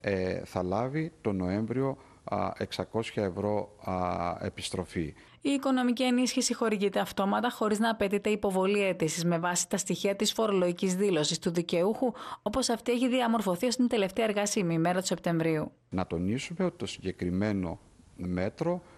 θα λάβει το Νοέμβριο 600 ευρώ επιστροφή. Η οικονομική ενίσχυση χορηγείται αυτόματα χωρίς να απαιτείται υποβολή αίτησης με βάση τα στοιχεία της φορολογικής δήλωσης του δικαιούχου, όπως αυτή έχει διαμορφωθεί ως την τελευταία εργάσιμη ημέρα του Σεπτεμβρίου. Να τονίσουμε ότι το συγκεκριμένο μέτρο